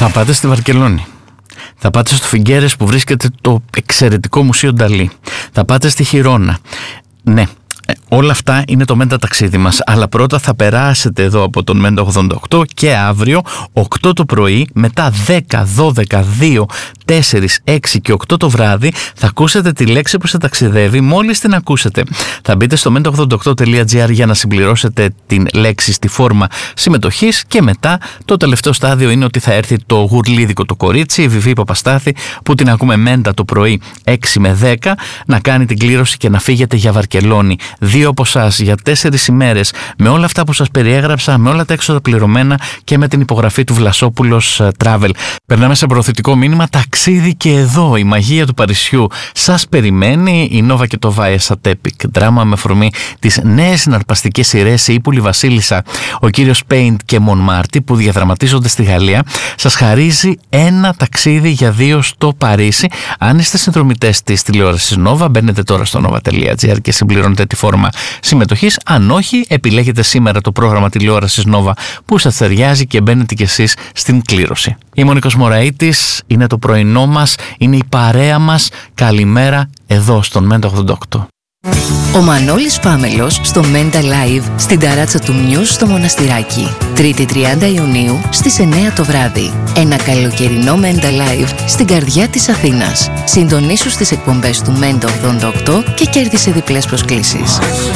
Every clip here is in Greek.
Θα πάτε στη Βαρκελόνη. Θα πάτε στο Φιγκέρες που βρίσκεται το εξαιρετικό Μουσείο Νταλή. Θα πάτε στη Χιρόνα. Ναι, όλα αυτά είναι το Μέντα ταξίδι μας. Αλλά πρώτα θα περάσετε εδώ από τον Μέντα 88 και αύριο 8 το πρωί, μετά 10, 12, 2, 4, 6 και 8 το βράδυ θα ακούσετε τη λέξη που σε ταξιδεύει. Μόλις την ακούσετε θα μπείτε στο menta88.gr για να συμπληρώσετε την λέξη στη φόρμα συμμετοχής και μετά το τελευταίο στάδιο είναι ότι θα έρθει το γουρλίδικο το κορίτσι, η Βιβί Παπαστάθη, που την ακούμε Μέντα το πρωί 6 με 10, να κάνει την κλήρωση και να φύγετε για Βαρκελόνη. 2 από εσάς για 4 ημέρες με όλα αυτά που σας περιέγραψα, με όλα τα έξοδα πληρωμένα και με την υπογραφή του Βλασόπουλος Travel. Περνάμε σε προωθητικό μήνυμα. Ταξίδι και εδώ. Η μαγεία του Παρισιού σας περιμένει. Η Νόβα και το Βάιες Ατέπικ δράμα με αφορμή τις νέες συναρπαστικές σειρές η Ύπουλη Βασίλισσα, ο κύριος Πέιντ και Μον Μάρτι που διαδραματίζονται στη Γαλλία, σας χαρίζει ένα ταξίδι για 2 στο Παρίσι. Αν είστε συνδρομητές της τηλεόρασης Νόβα, μπαίνετε τώρα στο nova.gr και συμπληρώνετε τη φόρμα συμμετοχής. Αν όχι, επιλέγετε σήμερα το πρόγραμμα τηλεόρασης Νόβα που σας ταιριάζει και μπαίνετε κι εσείς στην κλήρωση. Είμαι ο Νίκος Μωραΐτης, είναι το πρωινό μας, είναι η παρέα μας. Καλημέρα εδώ στον Μέντα 88. Ο Μανώλης Πάμελος στο Μέντα Live στην ταράτσα του Μιούς στο Μοναστηράκι. 3η 30 Ιουνίου στις 9 το βράδυ. Ένα καλοκαιρινό Μέντα Live στην καρδιά της Αθήνας. Συντονίσου στις εκπομπές του Μέντα 88 και κέρδισε διπλές προσκλήσεις.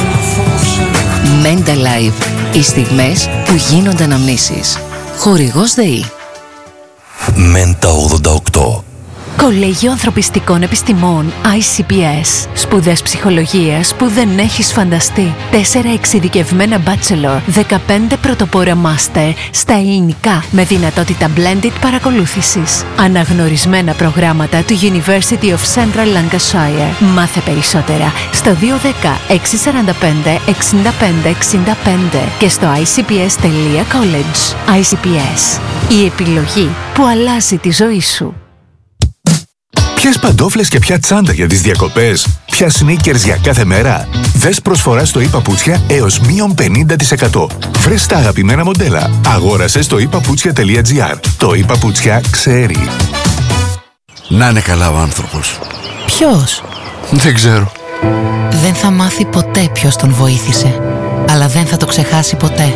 Μέντα Live. Οι στιγμές που γίνονται αναμνήσεις. Χορηγός ΔΕΗ. Μέντα 88. Κολέγιο Ανθρωπιστικών Επιστημών ICPS. Σπουδές ψυχολογίας που δεν έχεις φανταστεί. 4 εξειδικευμένα bachelor, 15 πρωτοπόρα master στα ελληνικά με δυνατότητα blended παρακολούθησης. Αναγνωρισμένα προγράμματα του University of Central Lancashire. Μάθε περισσότερα στο 210 645 65 65 και στο icps.college. ICPS. Η επιλογή που αλλάζει τη ζωή σου. Ποιες παντόφλες και ποια τσάντα για τις διακοπές? Ποια sneakers για κάθε μέρα? Δες προσφορά στο ePaputsια έως μείον 50%. Βρες τα αγαπημένα μοντέλα. Αγόρασε στο ePaputsια.gr. Το ePaputsια ξέρει. Να είναι καλά ο άνθρωπος. Ποιος? Δεν ξέρω. Δεν θα μάθει ποτέ ποιος τον βοήθησε, αλλά δεν θα το ξεχάσει ποτέ.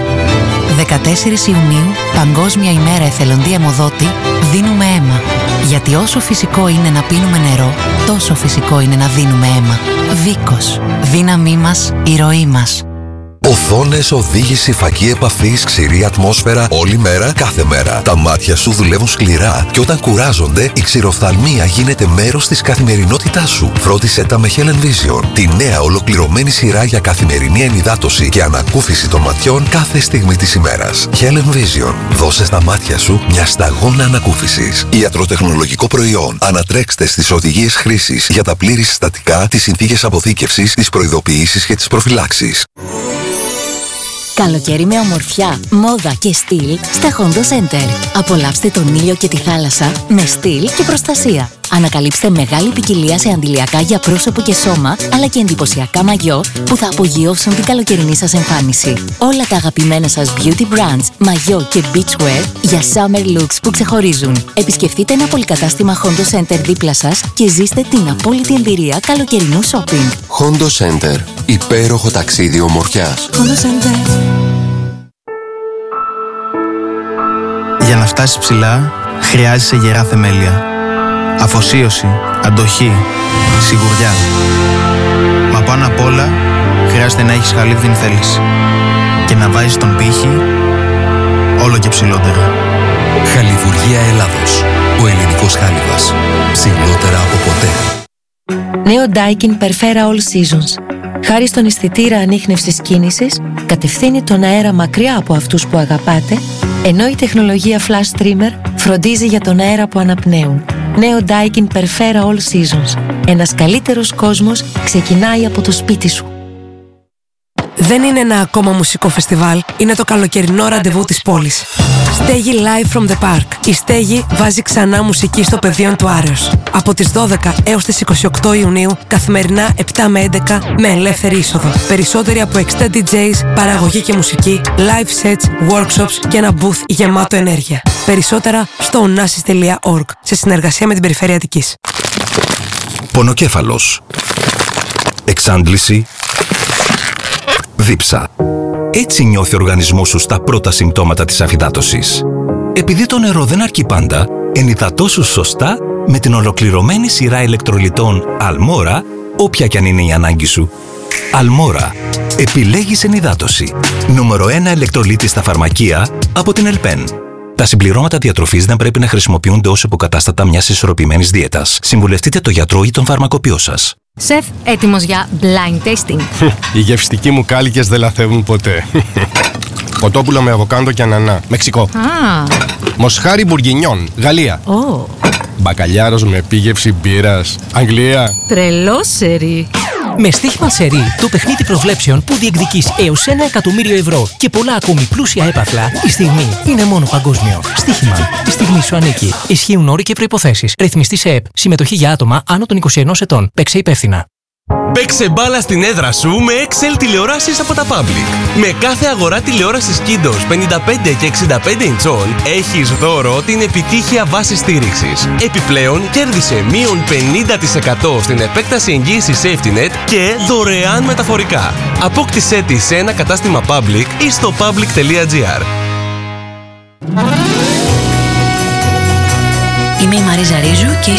14 Ιουνίου, Παγκόσμια ημέρα εθελοντή αιμοδότη, δίνουμε αίμα. Γιατί όσο φυσικό είναι να πίνουμε νερό, τόσο φυσικό είναι να δίνουμε αίμα. Βίκος. Δύναμή μας, η ροή μας. Οθόνες, οδήγηση, φακή επαφής, ξηρή ατμόσφαιρα, όλη μέρα, κάθε μέρα. Τα μάτια σου δουλεύουν σκληρά και όταν κουράζονται, η ξηροφθαλμία γίνεται μέρος της καθημερινότητάς σου. Φρόντισε τα με Helen Vision, τη νέα ολοκληρωμένη σειρά για καθημερινή ενυδάτωση και ανακούφιση των ματιών κάθε στιγμή της ημέρας. Helen Vision, δώσε στα μάτια σου μια σταγόνα ανακούφισης. Ιατροτεχνολογικό προϊόν. Ανατρέξτε στις οδηγίες χρήσης για τα πλήρη συστατικά, τις συνθήκες αποθήκευσης, τις προειδοποιήσεις και τις προφυλάξεις. Καλοκαίρι με ομορφιά, μόδα και στυλ στα Hondo Center. Απολαύστε τον ήλιο και τη θάλασσα με στυλ και προστασία. Ανακαλύψτε μεγάλη ποικιλία σε αντιλιακά για πρόσωπο και σώμα, αλλά και εντυπωσιακά μαγιό που θα απογειώσουν την καλοκαιρινή σας εμφάνιση. Όλα τα αγαπημένα σας beauty brands, μαγιό και beachwear για summer looks που ξεχωρίζουν. Επισκεφτείτε ένα πολυκατάστημα Hondo Center δίπλα σας και ζήστε την απόλυτη εμπειρία καλοκαιρινού shopping. Hondo Center. Υπέροχο ταξίδι ομορφιάς. Hondo Center. Για να φτάσεις ψηλά, χρειάζεσαι γερά θεμέλια. Αφοσίωση, αντοχή, σιγουριά. Μα πάνω απ' όλα, χρειάζεται να έχεις χαλίβδιν θέληση και να βάζεις τον πύχη όλο και ψηλότερα. Χαλιβουργία Ελλάδος. Ο ελληνικός χάλιβας. Ψηλότερα από ποτέ. Νέο Daikin Perfera All Seasons. Χάρη στον αισθητήρα ανίχνευσης κίνησης, κατευθύνει τον αέρα μακριά από αυτούς που αγαπάτε, ενώ η τεχνολογία Flash Trimmer φροντίζει για τον αέρα που αναπνέουν. Νέο Daikin Perfera All Seasons. Ένας καλύτερος κόσμος ξεκινάει από το σπίτι σου. Δεν είναι ένα ακόμα μουσικό φεστιβάλ, είναι το καλοκαιρινό ραντεβού της πόλης. Στέγη Live from the Park. Η Στέγη βάζει ξανά μουσική στο πεδίο του Άρεως. Από τις 12 έως τις 28 Ιουνίου, καθημερινά 7 με 11, με ελεύθερη είσοδο. Περισσότεροι από 60 DJs, παραγωγή και μουσική, live sets, workshops και ένα booth γεμάτο ενέργεια. Περισσότερα στο onassis.org, σε συνεργασία με την Περιφέρεια Αττικής. Πονοκέφαλος. Εξάντληση. Δίψα. Έτσι νιώθει ο οργανισμός σου στα πρώτα συμπτώματα της αφυδάτωσης. Επειδή το νερό δεν αρκεί πάντα, ενυδατώσου σωστά με την ολοκληρωμένη σειρά ηλεκτρολιτών Αλμόρα, όποια κι αν είναι η ανάγκη σου. Αλμόρα. Επιλέγεις ενυδάτωση. Νούμερο 1 ηλεκτρολίτη στα φαρμακεία από την Ελπέν. Τα συμπληρώματα διατροφής δεν πρέπει να χρησιμοποιούνται ως υποκατάστατα μιας ισορροπημένης δίαιτας. Συμβουλευτείτε τον γιατρό ή τον φαρμακοποιό σας. Σεφ, έτοιμος για blind tasting. Οι γευστικοί μου κάλικες δεν λαθεύουν ποτέ. Κοτόπουλο με αβοκάντο και ανανά. Μεξικό. Μοσχάρι μπουργκινιόν. Γαλλία. Μπακαλιάρος με επίγευση μπύρας. Αγγλία. Τρελό σερί. Με Στίχημαν Σερί, το παιχνίδι προβλέψεων που διεκδικείς έως 1 εκατομμύριο ευρώ και πολλά ακόμη πλούσια έπαθλα, η στιγμή είναι μόνο παγκόσμιο. Στίχημαν. Η στιγμή σου ανήκει. Ισχύουν όροι και προϋποθέσεις. Ρυθμιστή σε ΕΠ. Συμμετοχή για άτομα άνω των 21 ετών. Παίξε υπεύθυνα. Παίξε μπάλα στην έδρα σου με Excel τηλεοράσεις από τα Public. Με κάθε αγορά τηλεόρασης Kindos 55 και 65 ιντσών έχεις δώρο την επιτύχεια βάση στήριξης. Επιπλέον κέρδισε μείον 50% στην επέκταση εγγύησης SafetyNet και δωρεάν μεταφορικά. Απόκτησέ τη σε ένα κατάστημα Public ή στο public.gr. Είμαι η Μαρίζα Ρίζου και